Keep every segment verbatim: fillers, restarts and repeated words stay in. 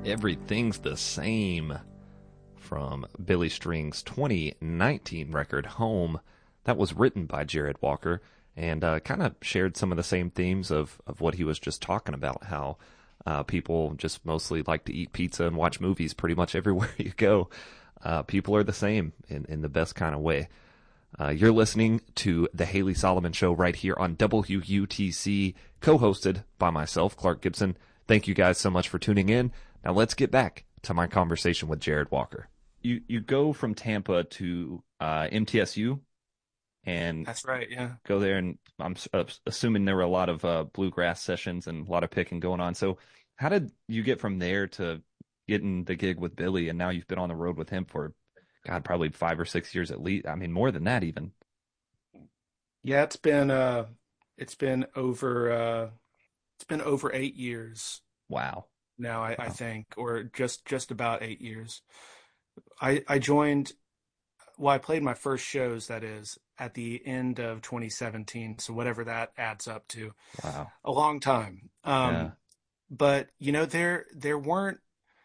Everything's the Same from Billy String's twenty nineteen record Home. That was written by Jared Walker and uh, kind of shared some of the same themes of, of what he was just talking about, how uh, people just mostly like to eat pizza and watch movies pretty much everywhere you go. Uh, people are the same in, in the best kind of way. Uh, you're listening to The Haley Solomon Show right here on W U T C, co-hosted by myself, Clark Gibson. Thank you guys so much for tuning in. Now let's get back to my conversation with Jared Walker. You you go from Tampa to uh, M T S U, and That's right, yeah. go there, and I'm uh, assuming there were a lot of uh, bluegrass sessions and a lot of picking going on. So how did you get from there to getting the gig with Billy, and now you've been on the road with him for, God, probably five or six years at least. I mean, more than that even. Yeah, it's been uh it's been over uh it's been over eight years Wow. now, I, I Wow. think, or just just about eight years. I I joined well, I played my first shows, that is, at the end of twenty seventeen, so whatever that adds up to. Wow. A long time. Yeah. Um, but you know, there there weren't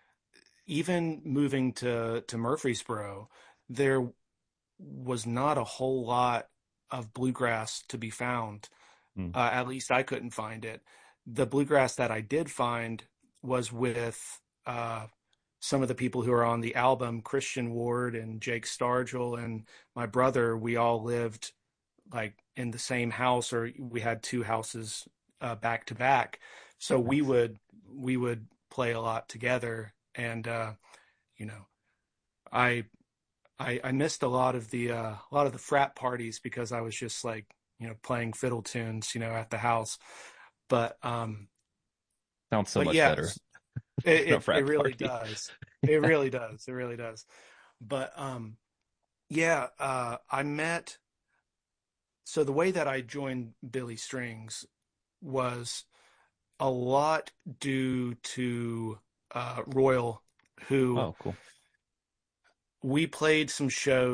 even moving to to Murfreesboro, there was not a whole lot of bluegrass to be found. Mm. Uh, at least I couldn't find it. The bluegrass that I did find was with uh, some of the people who are on the album, Christian Ward and Jake Stargell and my brother. We all lived like in the same house, or we had two houses uh, back to back. So we Nice. would we would play a lot together, and uh, you know, I I, I missed a lot of the uh, a lot of the frat parties because I was just like, you know, playing fiddle tunes, you know, at the house. But um, Sounds so but much better yes, it, than a it it frat really party. does. It really does. It really does. But um, yeah, uh, I met. So the way that I joined Billy Strings was a lot due to uh, Royal, who Oh, cool. we played some shows